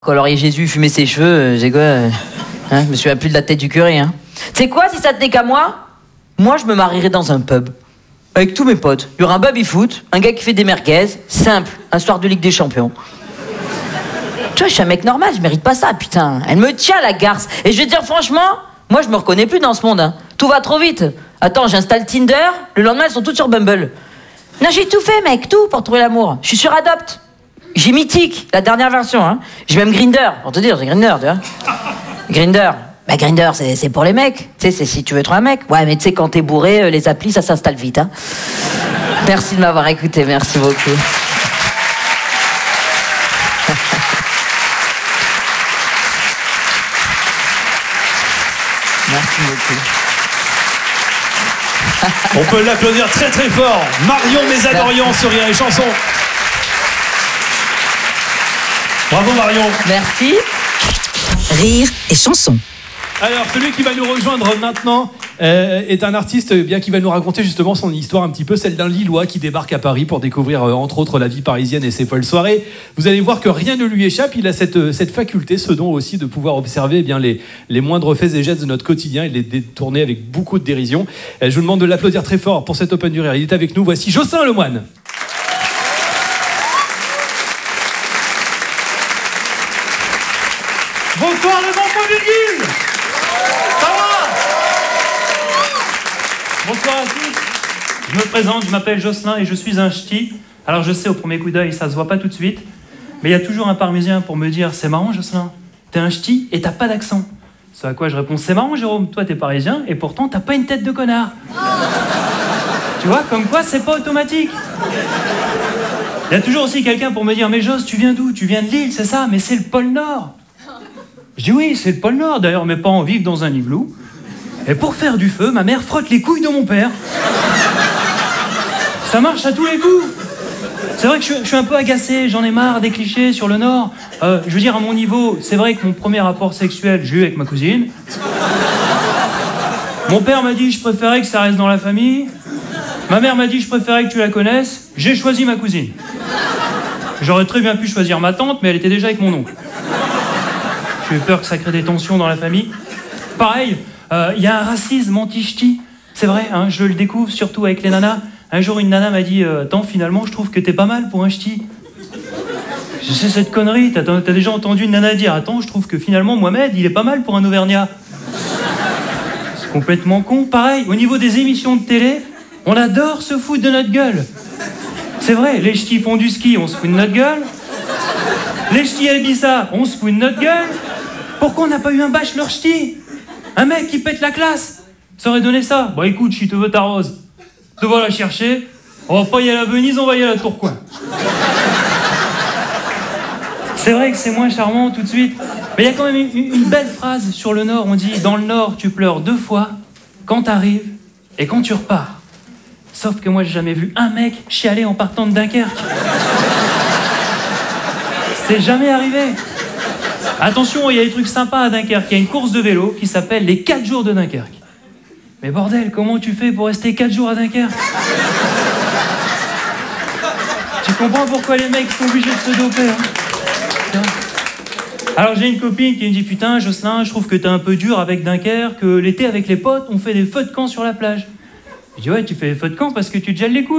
Quand Laurier Jésus fumait ses cheveux, j'ai quoi je me souviens plus de la tête du curé. Hein. Tu sais quoi, si ça tenait qu'à moi je me marierais dans un pub. Avec tous mes potes. Il y aura un baby-foot, un gars qui fait des merguez, simple, un soir de Ligue des Champions. Tu vois, je suis un mec normal, je mérite pas ça, putain. Elle me tient, la garce. Et je vais te dire franchement, moi je me reconnais plus dans ce monde. Hein. Tout va trop vite. Attends, j'installe Tinder, le lendemain elles sont toutes sur Bumble. Non, j'ai tout fait, mec, tout pour trouver l'amour. Je suis sur Adopt. J'ai Mythique, la dernière version. Hein. J'ai même Grindr, pour te dire, j'ai Grindr, tu vois. Grindr. Bah, Grindr, c'est pour les mecs. Tu sais, c'est si tu veux trouver un mec. Ouais, mais tu sais, quand t'es bourré, les applis, ça s'installe vite. Hein. Merci de m'avoir écouté, merci beaucoup. Merci beaucoup. On peut l'applaudir très très fort. Marion Mézadorian sur Rire et Chanson. Bravo Marion. Merci. Rire et Chanson. Alors, celui qui va nous rejoindre maintenant est un artiste bien qui va nous raconter justement son histoire un petit peu, celle d'un Lillois qui débarque à Paris pour découvrir entre autres la vie parisienne et ses folles soirées. Vous allez voir que rien ne lui échappe, il a cette faculté, ce don aussi de pouvoir observer eh bien, les moindres faits et gestes de notre quotidien et les détourner avec beaucoup de dérision. Je vous demande de l'applaudir très fort pour cet Open du Rire. Il est avec nous, voici Jocelyn Lemoine. Bonsoir les enfants du Guil. Ça va? Bonsoir à tous. Je me présente, je m'appelle Jocelyn et je suis un ch'ti. Alors je sais, au premier coup d'œil, ça se voit pas tout de suite. Mais il y a toujours un Parisien pour me dire « C'est marrant Jocelyn, t'es un ch'ti et t'as pas d'accent. » Ce à quoi je réponds « C'est marrant Jérôme, toi t'es parisien et pourtant t'as pas une tête de connard. » Tu vois, comme quoi c'est pas automatique. Il y a toujours aussi quelqu'un pour me dire « Mais Jos, tu viens d'où? Tu viens de Lille, c'est ça? Mais c'est le pôle Nord. » Je dis oui, c'est le pôle Nord. D'ailleurs, mes parents vivent dans un igloo. Et pour faire du feu, ma mère frotte les couilles de mon père. Ça marche à tous les coups. C'est vrai que je suis un peu agacé, j'en ai marre des clichés sur le Nord. Je veux dire, à mon niveau, c'est vrai que mon premier rapport sexuel, j'ai eu avec ma cousine. Mon père m'a dit je préférais que ça reste dans la famille. Ma mère m'a dit je préférais que tu la connaisses. J'ai choisi ma cousine. J'aurais très bien pu choisir ma tante, mais elle était déjà avec mon oncle. J'ai eu peur que ça crée des tensions dans la famille. Pareil, y a un racisme anti-ch'ti. C'est vrai, hein, je le découvre surtout avec les nanas. Un jour, une nana m'a dit « Attends, finalement, je trouve que t'es pas mal pour un ch'ti. » Je sais cette connerie, t'as déjà entendu une nana dire « Attends, je trouve que finalement, Mohamed, il est pas mal pour un Auvergnat. » C'est complètement con. Pareil, au niveau des émissions de télé, on adore se foutre de notre gueule. C'est vrai, les ch'tis font du ski, on se fout de notre gueule. Les ch'tis à Ibiza, on se fout de notre gueule. Pourquoi on n'a pas eu un bachelor ch'ti? Un mec qui pète la classe. Ça aurait donné ça. Bon écoute, si tu veux ta rose, te va la chercher. On va pas y aller à Venise, on va y aller à Tourcoing. C'est vrai que c'est moins charmant tout de suite. Mais il y a quand même une belle phrase sur le Nord. On dit, dans le Nord, tu pleures 2 fois, quand t'arrives et quand tu repars. Sauf que moi, j'ai jamais vu un mec chialer en partant de Dunkerque. C'est jamais arrivé. Attention, il y a des trucs sympas à Dunkerque. Il y a une course de vélo qui s'appelle les 4 jours de Dunkerque. Mais bordel, comment tu fais pour rester 4 jours à Dunkerque? Tu comprends pourquoi les mecs sont obligés de se doper, hein? Alors j'ai une copine qui me dit « Putain, Jocelyn, je trouve que t'es un peu dur avec Dunkerque, que l'été avec les potes, on fait des feux de camp sur la plage. » Je dis « Ouais, tu fais des feux de camp parce que tu te gèles les couilles. »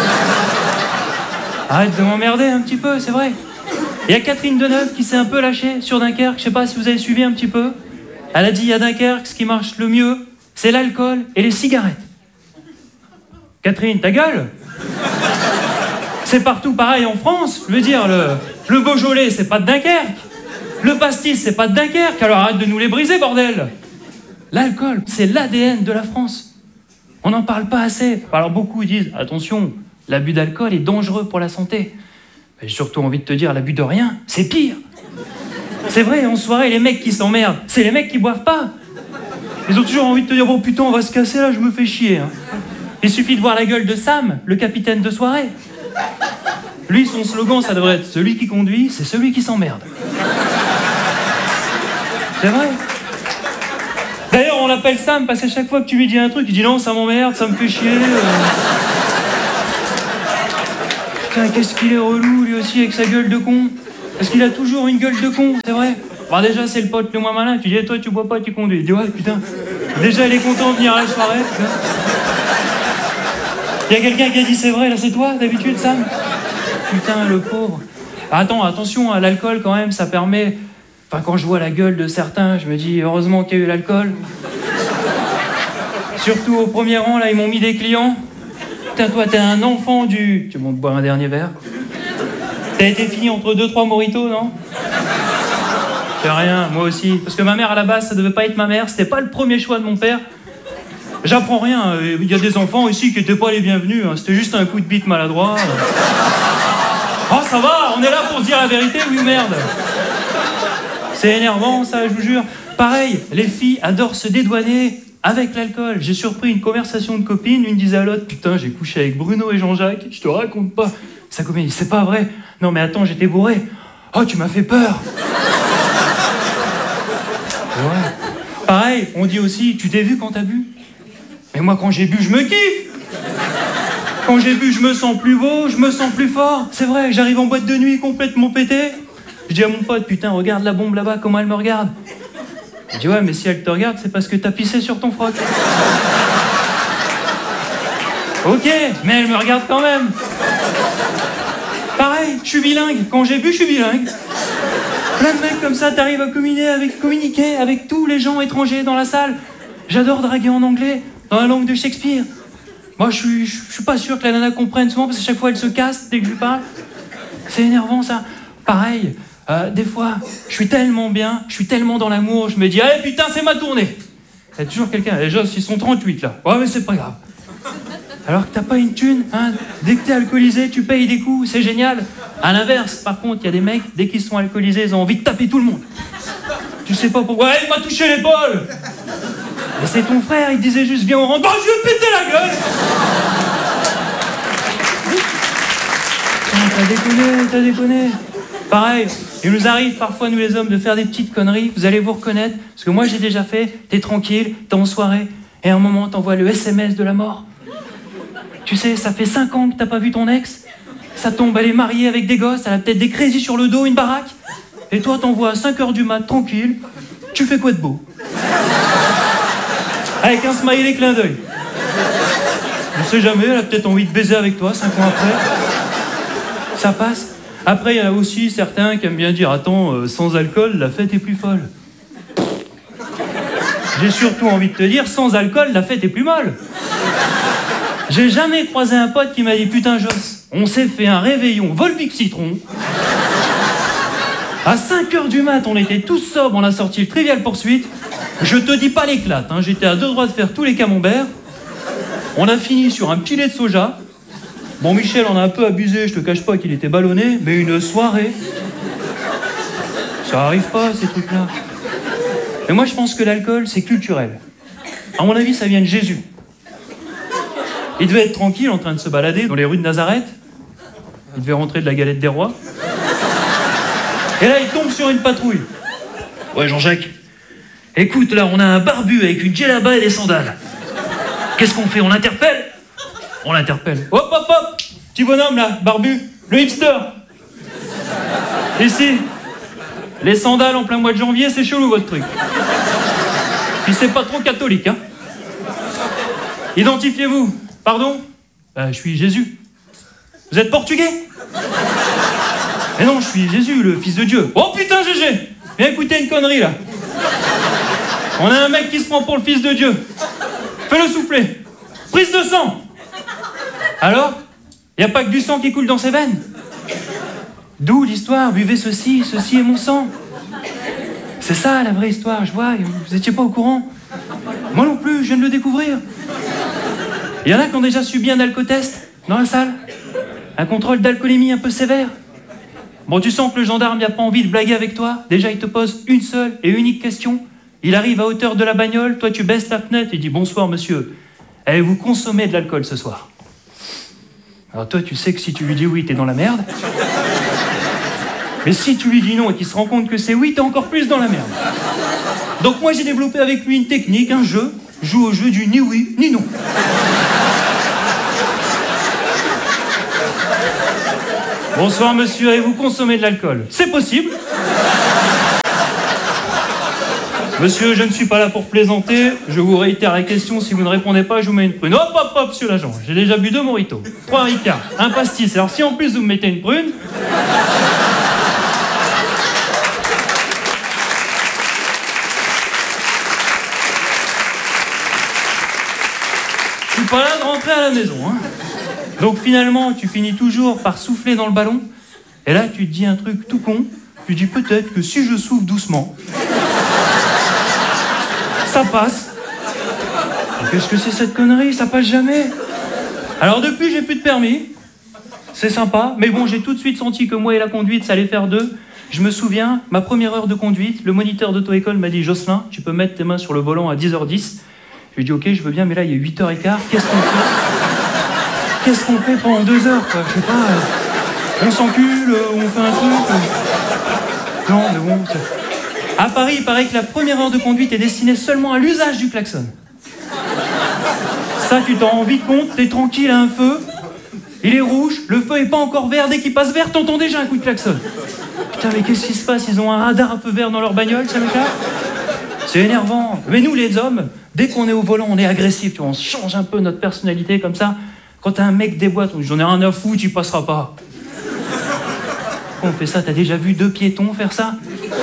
Arrête de m'emmerder un petit peu, c'est vrai. Il y a Catherine Deneuve qui s'est un peu lâchée sur Dunkerque, je sais pas si vous avez suivi un petit peu. Elle a dit à Dunkerque, ce qui marche le mieux, c'est l'alcool et les cigarettes. Catherine, ta gueule! C'est partout pareil en France. Je veux dire, le Beaujolais, c'est pas de Dunkerque. Le pastis, c'est pas de Dunkerque. Alors arrête de nous les briser, bordel! L'alcool, c'est l'ADN de la France. On n'en parle pas assez. Alors beaucoup disent, attention, l'abus d'alcool est dangereux pour la santé. J'ai surtout envie de te dire, l'abus de rien, c'est pire. C'est vrai, en soirée, les mecs qui s'emmerdent, c'est les mecs qui boivent pas. Ils ont toujours envie de te dire, bon putain, on va se casser là, je me fais chier. Hein. Il suffit de voir la gueule de Sam, le capitaine de soirée. Lui, son slogan, ça devrait être, celui qui conduit, c'est celui qui s'emmerde. C'est vrai. D'ailleurs, on l'appelle Sam parce qu'à chaque fois que tu lui dis un truc, il dit non, ça m'emmerde, ça me fait chier. Putain, qu'est-ce qu'il est relou, lui aussi, avec sa gueule de con. Parce qu'il a toujours une gueule de con, c'est vrai. Bon, déjà, c'est le pote le moins malin. Tu dis, toi, tu bois pas, tu conduis. Il dit, ouais, putain. Déjà, il est content de venir à la soirée. Il y a quelqu'un qui a dit, c'est vrai, là, c'est toi, d'habitude, Sam? Putain, le pauvre. Attention, l'alcool, quand même, ça permet... Enfin, quand je vois la gueule de certains, je me dis, heureusement qu'il y a eu l'alcool. Surtout au premier rang, là, ils m'ont mis des clients. Putain, toi, t'es un enfant du... Tu vas te boire un dernier verre? T'as été fini entre 2-3 mojitos, non? C'est rien, moi aussi. Parce que ma mère, à la base, ça devait pas être ma mère. C'était pas le premier choix de mon père. J'apprends rien. Il y a des enfants ici qui étaient pas les bienvenus. Hein. C'était juste un coup de bite maladroit. Oh, ça va, on est là pour se dire la vérité, oui, merde. C'est énervant, ça, je vous jure. Pareil, les filles adorent se dédouaner avec l'alcool. J'ai surpris une conversation de copines. Une disait à l'autre, putain, j'ai couché avec Bruno et Jean-Jacques. Je te raconte pas. Sa copine dit, c'est pas vrai. Non, mais attends, j'étais bourré. Oh, tu m'as fait peur. Ouais. Pareil, on dit aussi, tu t'es vu quand t'as bu? Mais moi, quand j'ai bu, je me kiffe. Quand j'ai bu, je me sens plus beau, je me sens plus fort. C'est vrai, j'arrive en boîte de nuit complètement pété. Je dis à mon pote, putain, regarde la bombe là-bas, comment elle me regarde. Je dis, ouais, mais si elle te regarde, c'est parce que t'as pissé sur ton froc. Ok, mais elle me regarde quand même. Pareil, je suis bilingue. Quand j'ai bu, je suis bilingue. Plein de mecs comme ça, t'arrives à communiquer avec tous les gens étrangers dans la salle. J'adore draguer en anglais, dans la langue de Shakespeare. Moi, je suis pas sûr que la nana comprenne souvent, parce que chaque fois, elle se casse dès que je lui parle. C'est énervant, ça. Pareil, des fois, je suis tellement bien, je suis tellement dans l'amour, je me dis, allez, putain, c'est ma tournée. Il y a toujours quelqu'un, les gens, ils sont 38, là. Ouais, mais c'est pas grave. Alors que t'as pas une thune, hein. Dès que t'es alcoolisé, tu payes des coups, c'est génial. À l'inverse, par contre, il y a des mecs, dès qu'ils sont alcoolisés, ils ont envie de taper tout le monde. Tu sais pas pourquoi. Ouais, il m'a touché l'épaule. Et c'est ton frère, il disait juste, viens, on rentre. Bon, je vais péter la gueule. T'as déconné. Pareil, il nous arrive parfois, nous les hommes, de faire des petites conneries. Vous allez vous reconnaître, parce que moi, j'ai déjà fait. T'es tranquille, t'es en soirée, et à un moment, t'envoies le SMS de la mort. Tu sais, ça fait 5 ans que t'as pas vu ton ex. Ça tombe, elle est mariée avec des gosses, elle a peut-être des crédits sur le dos, une baraque. Et toi, t'envoies à 5h du mat, tranquille. Tu fais quoi de beau? Avec un smiley clin d'œil. On sait jamais, elle a peut-être envie de baiser avec toi 5 ans après. Ça passe. Après, il y en a aussi certains qui aiment bien dire, attends, sans alcool, la fête est plus folle. J'ai surtout envie de te dire, sans alcool, la fête est plus molle. J'ai jamais croisé un pote qui m'a dit, putain, Joss, on s'est fait un réveillon Volvic Citron. À 5h du mat, on était tous sobres, on a sorti le Trivial Poursuite. Je te dis pas l'éclate, hein. J'étais à 2 doigts de faire tous les camemberts. On a fini sur un petit lait de soja. Bon, Michel en a un peu abusé, je te cache pas qu'il était ballonné, mais une soirée. Ça arrive pas, ces trucs-là. Mais moi, je pense que l'alcool, c'est culturel. À mon avis, ça vient de Jésus. Il devait être tranquille en train de se balader dans les rues de Nazareth. Il devait rentrer de la galette des rois. Et là, il tombe sur une patrouille. Ouais, Jean-Jacques. Écoute, là, on a un barbu avec une djellaba et des sandales. Qu'est-ce qu'on fait? On l'interpelle? On l'interpelle. Hop, hop, hop! Petit bonhomme, là, barbu. Le hipster. Ici. Les sandales en plein mois de janvier, c'est chelou, votre truc. Puis c'est pas trop catholique, hein. Identifiez-vous. Pardon? Je suis Jésus. Vous êtes portugais? Mais non, je suis Jésus, le fils de Dieu. Oh putain, Gégé! Viens écouter une connerie, là. On a un mec qui se prend pour le fils de Dieu. Fais-le souffler. Prise de sang. Alors? Y a pas que du sang qui coule dans ses veines? D'où l'histoire, buvez ceci est mon sang. C'est ça, la vraie histoire, je vois, vous étiez pas au courant. Moi non plus, je viens de le découvrir. Il y en a qui ont déjà subi un alcotest dans la salle. Un contrôle d'alcoolémie un peu sévère. Bon, tu sens que le gendarme n'a pas envie de blaguer avec toi. Déjà, il te pose une seule et unique question. Il arrive à hauteur de la bagnole, toi tu baisses la fenêtre et dis « Bonsoir monsieur, avez-vous consommé de l'alcool ce soir ?» Alors toi, tu sais que si tu lui dis oui, t'es dans la merde. Mais si tu lui dis non et qu'il se rend compte que c'est oui, t'es encore plus dans la merde. Donc moi, j'ai développé avec lui une technique, un jeu. Je joue au jeu du ni oui, ni non. Bonsoir monsieur, et vous consommez de l'alcool? C'est possible. Monsieur, je ne suis pas là pour plaisanter. Je vous réitère la question. Si vous ne répondez pas, je vous mets une prune. Hop, hop, hop, monsieur l'agent. J'ai déjà bu 2 mojitos, 3 Ricard, un pastis. Alors si en plus vous me mettez une prune... je suis pas là de rentrer à la maison, hein. Donc finalement, tu finis toujours par souffler dans le ballon. Et là, tu te dis un truc tout con. Tu dis peut-être que si je souffle doucement... ça passe. Qu'est-ce que c'est cette connerie? Ça passe jamais. Alors depuis, j'ai plus de permis. C'est sympa, mais bon, j'ai tout de suite senti que moi et la conduite, ça allait faire 2. Je me souviens, ma première heure de conduite, le moniteur d'auto-école m'a dit « Jocelyn, tu peux mettre tes mains sur le volant à 10h10 ». Je lui ai dit « Ok, je veux bien, mais là, il est 8h15. Qu'est-ce qu'on fait? Qu'est-ce qu'on fait pendant 2 heures, quoi? Je sais pas. On s'encule, on fait un truc. Non, mais bon... À Paris, il paraît que la première heure de conduite est destinée seulement à l'usage du klaxon. Ça, tu t'en rends vite compte, t'es tranquille à un feu, il est rouge, le feu est pas encore vert, dès qu'il passe vert, t'entends déjà un coup de klaxon. Putain, mais qu'est-ce qui se passe? Ils ont un radar à feu vert dans leur bagnole, ça mec-là? C'est énervant. Mais nous, les hommes, dès qu'on est au volant, on est agressif, tu vois, on change un peu notre personnalité comme ça. Quand un mec déboîte, on dit « J'en ai rien à foutre, il passera pas ». On fait ça, t'as déjà vu 2 piétons faire ça?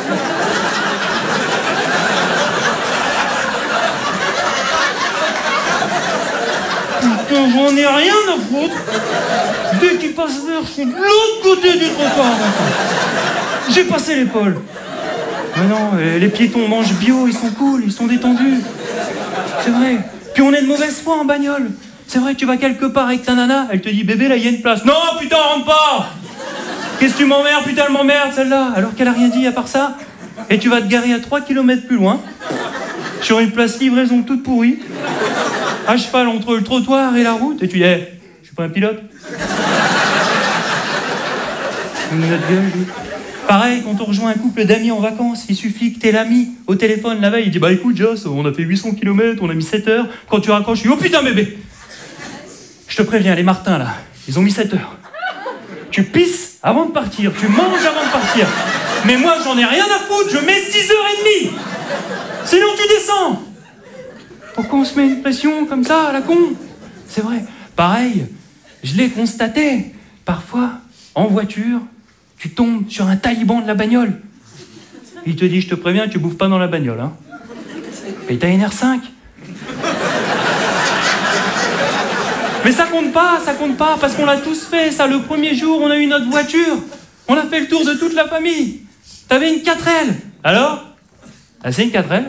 J'en ai rien à foutre. Dès qu'il passe vert, je suis de l'autre côté du trottoir. J'ai passé l'épaule. Mais non, les piétons mangent bio, ils sont cool, ils sont détendus. C'est vrai. Puis on est de mauvaise foi en bagnole. C'est vrai, tu vas quelque part avec ta nana, elle te dit bébé, là il y a une place. Non, putain, rentre pas. Qu'est-ce que tu m'emmerdes, putain, elle m'emmerde celle-là. Alors qu'elle a rien dit à part ça. Et tu vas te garer à 3 km plus loin, sur une place livraison toute pourrie, à cheval entre le trottoir et la route, et tu dis hey, je suis pas un pilote. Pareil, quand on rejoint un couple d'amis en vacances, il suffit que t'aies l'ami au téléphone la veille, il dit bah écoute Joss, on a fait 800 km, on a mis 7 heures, quand tu raccroches, je dis oh putain bébé, je te préviens, les Martins là, ils ont mis 7 heures. Tu pisses avant de partir, tu manges avant de partir. Mais moi j'en ai rien à foutre, je mets 6h30. Sinon tu descends. Pourquoi on se met une pression comme ça à la con? C'est vrai. Pareil, je l'ai constaté. Parfois, en voiture, tu tombes sur un taliban de la bagnole. Il te dit, je te préviens, tu bouffes pas dans la bagnole. Hein. Et t'as une R5. Mais ça compte pas, parce qu'on l'a tous fait. Ça, le premier jour, on a eu notre voiture. On a fait le tour de toute la famille. T'avais une 4L. Alors? Ah, c'est une 4L.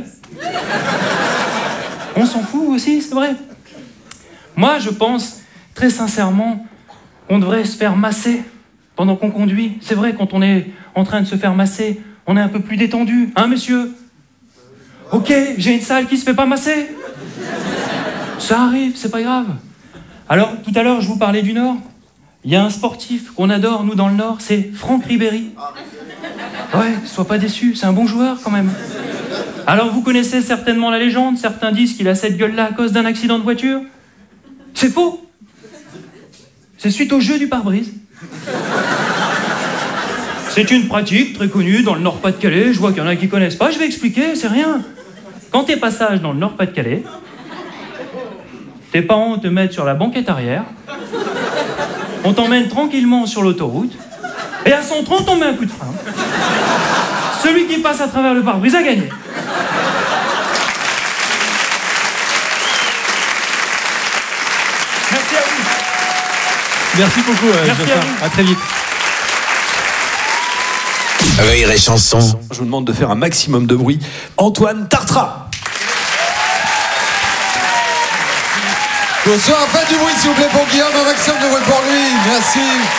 On s'en fout aussi, c'est vrai. Moi, je pense, très sincèrement, qu'on devrait se faire masser pendant qu'on conduit. C'est vrai, quand on est en train de se faire masser, on est un peu plus détendu. Hein, monsieur? Ok, j'ai une salle qui se fait pas masser. Ça arrive, c'est pas grave. Alors, tout à l'heure, je vous parlais du Nord. Il y a un sportif qu'on adore, nous, dans le Nord, c'est Franck Ribéry. Ouais, sois pas déçu, c'est un bon joueur, quand même. Alors, vous connaissez certainement la légende. Certains disent qu'il a cette gueule-là à cause d'un accident de voiture. C'est faux. C'est suite au jeu du pare-brise. C'est une pratique très connue dans le Nord-Pas-de-Calais. Je vois qu'il y en a qui connaissent pas. Je vais expliquer, c'est rien. Quand t'es passage dans le Nord-Pas-de-Calais, tes parents te mettent sur la banquette arrière, on t'emmène tranquillement sur l'autoroute, et à 130, on met un coup de frein. Celui qui passe à travers le pare-brise a gagné. Merci à vous. Merci beaucoup, Jocelyn. À très vite. Rire et chanson. Je vous demande de faire un maximum de bruit. Antoine Tartra. Bonsoir, faites du bruit s'il vous plaît pour Guillaume, un maximum de bruit pour lui. Merci.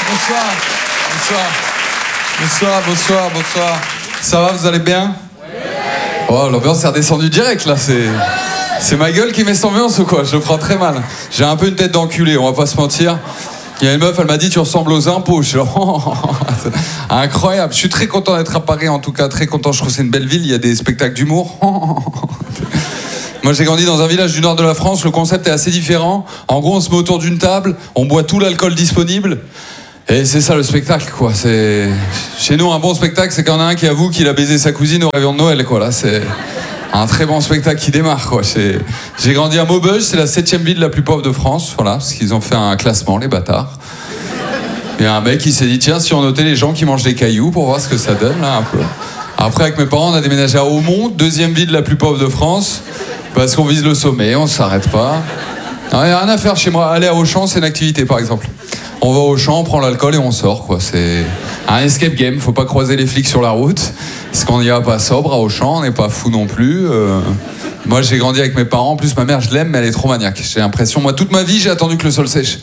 Bonsoir. Ça va, vous allez bien? Oh, l'ambiance est redescendue direct là, c'est ma gueule qui met cette ambiance ou quoi? Je le prends très mal. J'ai un peu une tête d'enculé, on va pas se mentir. Il y a une meuf, elle m'a dit tu ressembles aux impôts. Je suis genre, incroyable. Je suis très content d'être à Paris, en tout cas très content. Je trouve que c'est une belle ville, il y a des spectacles d'humour. Moi j'ai grandi dans un village du nord de la France, le concept est assez différent. En gros on se met autour d'une table, on boit tout l'alcool disponible Et c'est ça le spectacle, quoi. C'est... Chez nous, un bon spectacle, c'est quand il y en a un qui avoue qu'il a baisé sa cousine au réveillon de Noël, quoi. Là, c'est un très bon spectacle qui démarre, quoi. J'ai grandi à Maubeuge, c'est la 7e ville la plus pauvre de France, voilà, parce qu'ils ont fait un classement, les bâtards. Il y a un mec qui s'est dit, tiens, si on notait les gens qui mangent des cailloux pour voir ce que ça donne, là, un peu. Après, avec mes parents, on a déménagé à Aumont, 2e ville la plus pauvre de France, parce qu'on vise le sommet, on s'arrête pas. Il n'y a rien à faire chez moi. Aller à Auchan, c'est une activité, par exemple. On va au champ, on prend l'alcool et on sort, quoi. C'est un escape game, faut pas croiser les flics sur la route, parce qu'on n'y va pas sobre à Auchan, on n'est pas fou non plus. Moi, j'ai grandi avec mes parents, en plus ma mère, je l'aime, mais elle est trop maniaque. J'ai l'impression, moi, toute ma vie, j'ai attendu que le sol sèche.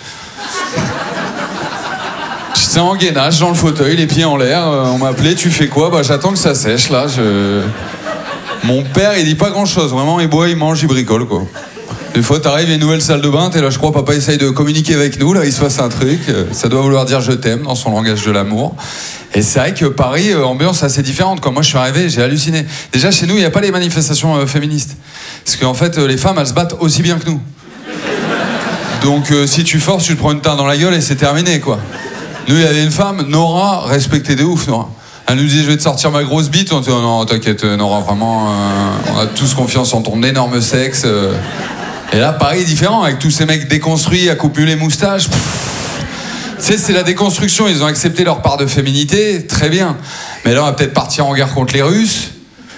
J'étais en gainage dans le fauteuil, les pieds en l'air, on m'appelait, tu fais quoi? Bah j'attends que ça sèche, là, Mon père, il dit pas grand-chose, vraiment, il boit, il mange, il bricole, quoi. Des fois, t'arrives, il y a une nouvelle salle de bain, t'es là, je crois, papa essaye de communiquer avec nous, là, il se passe un truc, ça doit vouloir dire je t'aime dans son langage de l'amour. Et c'est vrai que Paris, ambiance assez différente, quoi. Moi, je suis arrivé, j'ai halluciné. Déjà, chez nous, il n'y a pas les manifestations féministes. Parce qu'en fait, les femmes, elles se battent aussi bien que nous. Donc, si tu forces, tu te prends une tarte dans la gueule et c'est terminé, quoi. Nous, il y avait une femme, Nora, respectée de ouf, Nora. Elle nous disait, je vais te sortir ma grosse bite. On dit, oh non, t'inquiète, Nora, vraiment, on a tous confiance en ton énorme sexe. Et là, Paris est différent, avec tous ces mecs déconstruits, à couper les moustaches. Tu sais, c'est la déconstruction, ils ont accepté leur part de féminité, très bien. Mais là, on va peut-être partir en guerre contre les Russes.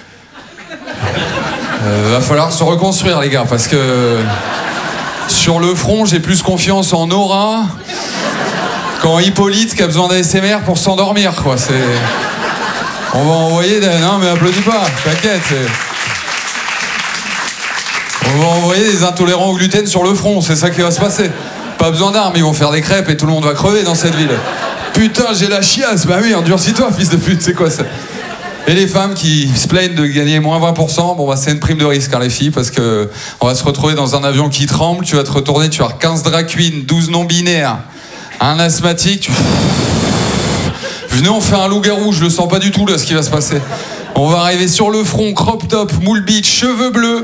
Va falloir se reconstruire, les gars, parce que sur le front, j'ai plus confiance en Nora qu'en Hippolyte qui a besoin d'ASMR pour s'endormir, quoi. On va envoyer Non, mais applaudis pas, t'inquiète. On va envoyer des intolérants au gluten sur le front, c'est ça qui va se passer. Pas besoin d'armes, ils vont faire des crêpes et tout le monde va crever dans cette ville. Putain, j'ai la chiasse. Bah oui, endurcis-toi, fils de pute, c'est quoi ça? Et les femmes qui se plaignent de gagner moins 20%, bon bah c'est une prime de risque, hein, les filles, parce que on va se retrouver dans un avion qui tremble, tu vas te retourner, tu vas avoir 15 drag queens, 12 non-binaires, un asthmatique, Venez, on fait un loup-garou, je le sens pas du tout là ce qui va se passer. On va arriver sur le front, crop top, moule beach, cheveux bleus.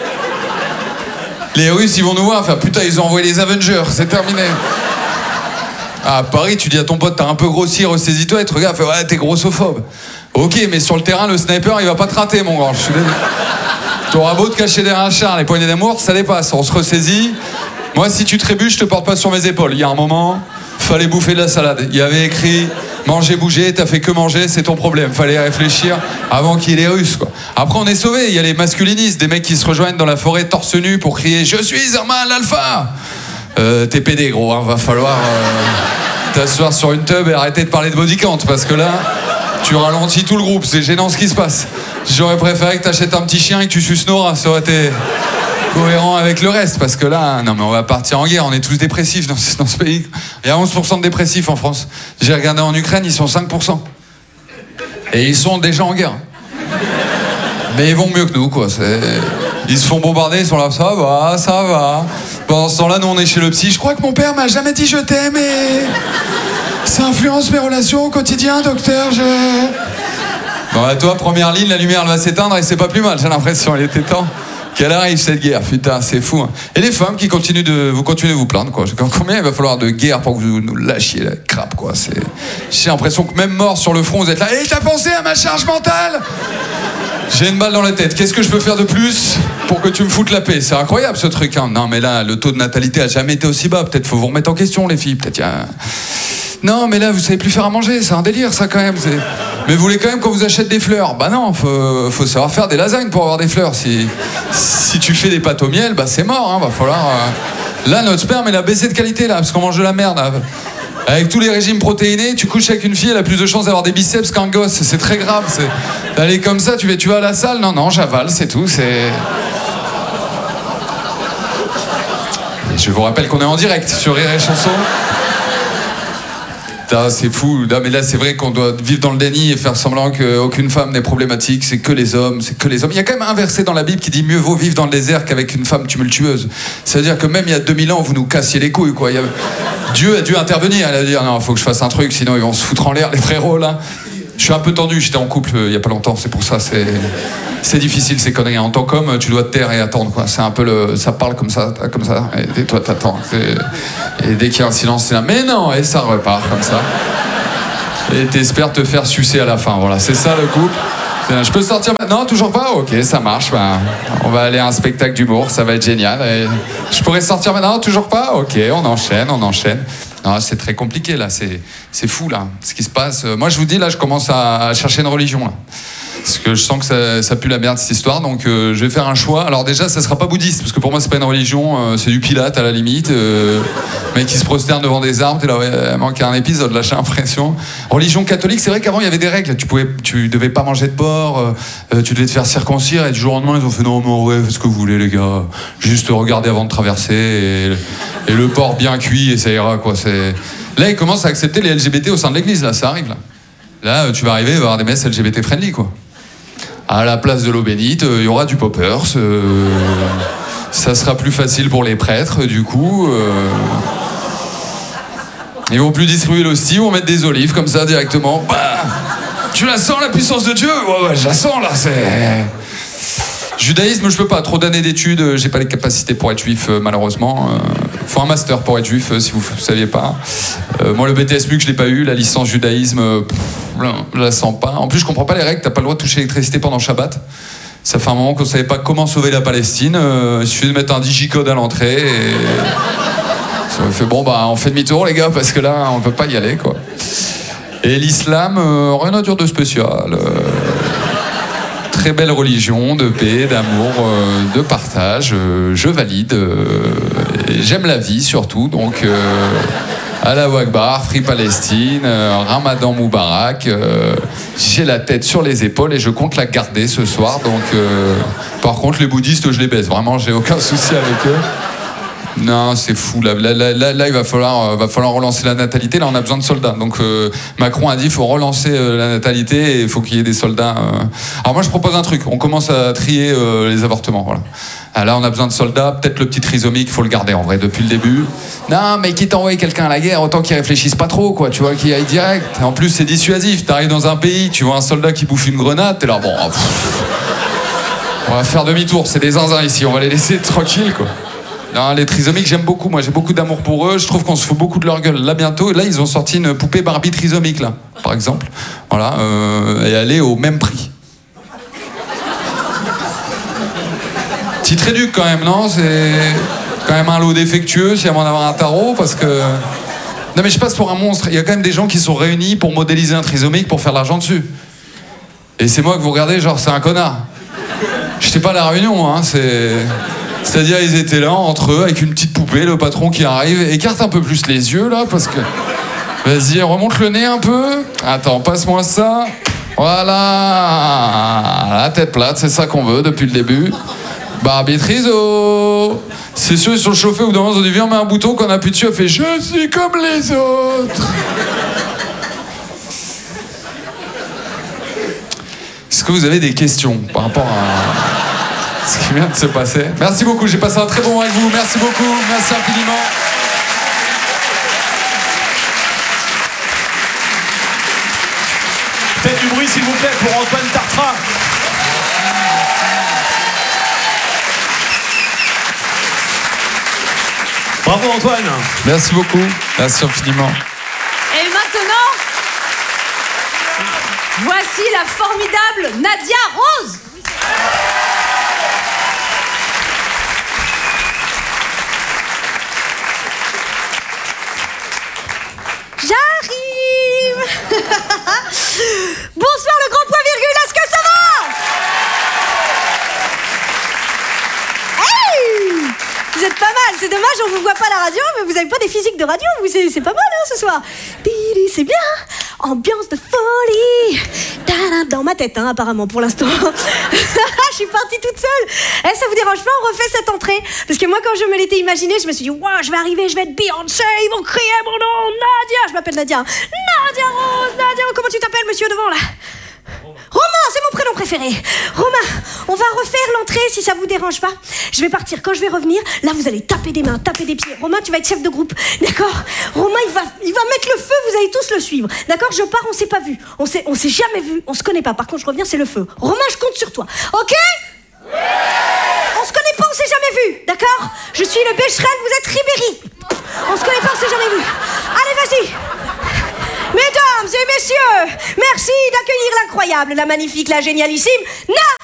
Les Russes, ils vont nous voir, enfin putain, ils ont envoyé les Avengers, c'est terminé. À Paris, tu dis à ton pote, t'as un peu grossi, ressaisis-toi, et te regarde, fait ouais, t'es grossophobe. Ok, mais sur le terrain, le sniper, il va pas te rater, mon grand. Je suis désolé. T'auras beau te cacher derrière un char, les poignées d'amour, ça dépasse, on se ressaisit. Moi, si tu trébuches, je te porte pas sur mes épaules. Il y a un moment, fallait bouffer de la salade. Il y avait écrit manger, bouger, t'as fait que manger, c'est ton problème. Fallait réfléchir avant qu'il y ait les Russes, quoi. Après, on est sauvés. Il y a les masculinistes, des mecs qui se rejoignent dans la forêt torse nu pour crier je suis un mâle alpha. T'es pédé, gros, hein. Va falloir t'asseoir sur une tub et arrêter de parler de body count, parce que là, tu ralentis tout le groupe. C'est gênant ce qui se passe. J'aurais préféré que t'achètes un petit chien et que tu suces Nora. Ça aurait été cohérent avec le reste, parce que là, non mais on va partir en guerre, on est tous dépressifs dans ce pays. Il y a 11% de dépressifs en France. J'ai regardé en Ukraine, ils sont 5%. Et ils sont déjà en guerre. Mais ils vont mieux que nous, quoi. Ils se font bombarder, ils sont là, ça va, ça va. Pendant ce temps-là, nous on est chez le psy. Je crois que mon père m'a jamais dit je t'aime et ça influence mes relations au quotidien, docteur, Bon, bah, toi, première ligne, la lumière elle va s'éteindre et c'est pas plus mal, j'ai l'impression, il était temps qu'elle arrive cette guerre, putain, c'est fou. Hein. Et les femmes qui continuent de vous plaindre, quoi. Combien il va falloir de guerre pour que vous nous lâchiez la crape, quoi. J'ai l'impression que même mort sur le front, vous êtes là. Et t'as pensé à ma charge mentale? J'ai une balle dans la tête. Qu'est-ce que je peux faire de plus pour que tu me foutes la paix? C'est incroyable ce truc, hein. Non, mais là, le taux de natalité a jamais été aussi bas. Peut-être faut vous remettre en question, les filles. Peut-être Non, mais là, vous savez plus faire à manger. C'est un délire, ça, quand même. Mais vous voulez quand même qu'on vous achète des fleurs? Bah non, faut savoir faire des lasagnes pour avoir des fleurs. Si tu fais des pâtes au miel, bah c'est mort, hein. Va falloir... Là, notre sperme, il a baissé de qualité, là, parce qu'on mange de la merde, là. Avec tous les régimes protéinés, tu couches avec une fille, elle a plus de chances d'avoir des biceps qu'un gosse. C'est très grave. D'aller comme ça, tu vas à la salle? Non, j'avale, c'est tout. Je vous rappelle qu'on est en direct sur Rire et Chanson. Putain, c'est fou. Non, mais là, c'est vrai qu'on doit vivre dans le déni et faire semblant qu'aucune femme n'est problématique. C'est que les hommes, c'est que les hommes. Il y a quand même un verset dans la Bible qui dit mieux vaut vivre dans le désert qu'avec une femme tumultueuse. C'est-à-dire que même il y a 2000 ans, vous nous cassiez les couilles, quoi. Dieu a dû intervenir. Elle a dit non, faut que je fasse un truc, sinon ils vont se foutre en l'air, les frérots, là. Je suis un peu tendu, j'étais en couple il y a pas longtemps, c'est pour ça, c'est difficile ces conneries. En tant qu'homme, tu dois te taire et attendre, quoi. C'est un peu ça parle comme ça, et toi t'attends. Et dès qu'il y a un silence, c'est là, mais non, et ça repart comme ça. Et t'espères te faire sucer à la fin, voilà, c'est ça le couple. Je peux sortir maintenant? Toujours pas? Ok, ça marche. Ben, on va aller à un spectacle d'humour, ça va être génial. Et je pourrais sortir maintenant? Toujours pas? Ok, on enchaîne. Non, c'est très compliqué là, c'est fou là, ce qui se passe. Moi je vous dis là, je commence à chercher une religion là. Parce que je sens que ça pue la merde cette histoire, donc je vais faire un choix. Alors déjà, ça sera pas bouddhiste, parce que pour moi c'est pas une religion, c'est du Pilate à la limite. Mec qui se prosterne devant des arbres, t'es là, ouais, il manque un épisode là, j'ai l'impression. Religion catholique, c'est vrai qu'avant il y avait des règles, tu devais pas manger de porc, tu devais te faire circoncire, et du jour au lendemain ils ont fait non mais ouais, faites ce que vous voulez les gars, juste regardez avant de traverser, et le porc bien cuit et ça ira quoi. Là ils commencent à accepter les LGBT au sein de l'église, là ça arrive là. Là tu vas arriver, il va y avoir des messes LGBT friendly quoi. À la place de l'eau bénite, il y aura du poppers. Ça sera plus facile pour les prêtres, du coup. Ils vont plus distribuer l'hostie, ils vont mettre des olives comme ça directement. Bah, tu la sens la puissance de Dieu? Ouais, je la sens là, c'est... Judaïsme, je peux pas. Trop d'années d'études, j'ai pas les capacités pour être juif, malheureusement. Faut un master pour être juif, si vous saviez pas. Moi, le BTS MUC, je l'ai pas eu. La licence judaïsme, je la sens pas. En plus, je comprends pas les règles. T'as pas le droit de toucher l'électricité pendant Shabbat. Ça fait un moment qu'on savait pas comment sauver la Palestine. Il suffit de mettre un digicode à l'entrée. Et... ça me fait bon, bah, on fait demi-tour, les gars, parce que là, on peut pas y aller, quoi. Et l'islam, rien à dire de spécial. Très belle religion, de paix, d'amour, de partage. Je valide. Et j'aime la vie surtout. Donc, Allahu Akbar, Free Palestine, Ramadan Moubarak. J'ai la tête sur les épaules et je compte la garder ce soir. Donc, par contre, les bouddhistes, je les baise. Vraiment, j'ai aucun souci avec eux. Non, c'est fou. Là, il va falloir relancer la natalité. Là, on a besoin de soldats. Donc, Macron a dit, il faut relancer la natalité et il faut qu'il y ait des soldats. Alors moi, je propose un truc. On commence à trier les avortements. Voilà. Là, on a besoin de soldats. Peut-être le petit trisomique, il faut le garder en vrai depuis le début. Non, mais quitte à envoyer quelqu'un à la guerre, autant qu'il réfléchisse pas trop, quoi. Tu vois, qu'il aille direct. En plus, c'est dissuasif. T'arrives dans un pays, tu vois un soldat qui bouffe une grenade, t'es là, bon, on va faire demi-tour. C'est des zinzins ici. On va les laisser tranquilles, quoi. Non, les trisomiques, j'aime beaucoup. Moi, j'ai beaucoup d'amour pour eux. Je trouve qu'on se fout beaucoup de leur gueule. Là, bientôt, là, ils ont sorti une poupée Barbie trisomique, là, par exemple. Voilà, et elle est au même prix. Petit réduc, quand même, non? C'est quand même un lot défectueux, si à moins d'avoir un tarot, parce que... Non, mais je passe pour un monstre. Il y a quand même des gens qui sont réunis pour modéliser un trisomique pour faire de l'argent dessus. Et c'est moi que vous regardez, genre, c'est un connard. J'étais pas à la réunion, hein, C'est-à-dire, ils étaient là, entre eux, avec une petite poupée, le patron qui arrive, écarte un peu plus les yeux, là, parce que... Vas-y, remonte le nez un peu. Attends, passe-moi ça. Voilà. La tête plate, c'est ça qu'on veut depuis le début. Barbie Triso. C'est sûr, ils sont chauffés, ou dans ils ont dit, viens, on met un bouton qu'on appuie dessus, elle fait, je suis comme les autres. Est-ce que vous avez des questions par rapport à... ce qui vient de se passer? Merci beaucoup, j'ai passé un très bon moment avec vous. Merci beaucoup, merci infiniment. Faites du bruit s'il vous plaît pour Antoine Tartra. Bravo Antoine. Merci beaucoup, merci infiniment. Et maintenant, voici la formidable Nadia Rose. J'arrive. Bonsoir le grand point virgule, est-ce que ça va? Hey, vous êtes pas mal, c'est dommage on vous voit pas à la radio, mais vous avez pas des physiques de radio, c'est pas mal hein, ce soir. C'est bien, ambiance de folie. Dans ma tête hein, apparemment pour l'instant. Je suis partie toute seule. Ça vous dérange pas, on refait cette entrée? Parce que moi quand je me l'étais imaginé, je me suis dit wow, je vais arriver, je vais être Beyoncé, ils vont crier mon nom, Nadia. Je m'appelle Nadia. Nadia Rose, Nadia, comment tu t'appelles monsieur devant là? Romain, c'est mon prénom préféré. Romain, on va refaire l'entrée si ça vous dérange pas. Je vais partir. Quand je vais revenir, là vous allez taper des mains, taper des pieds. Romain, tu vas être chef de groupe, d'accord? Romain, il va mettre le feu, vous allez tous le suivre. D'accord? Je pars, on s'est pas vu. On s'est jamais vu, on se connaît pas. Par contre, je reviens, c'est le feu. Romain, je compte sur toi. Ok? Oui. On se connaît pas, on s'est jamais vu, d'accord? Je suis le Becherel, vous êtes Ribéry. On se connaît pas, on s'est jamais vu. Allez, vas-y. Mesdames et messieurs, merci d'accueillir l'incroyable, la magnifique, la génialissime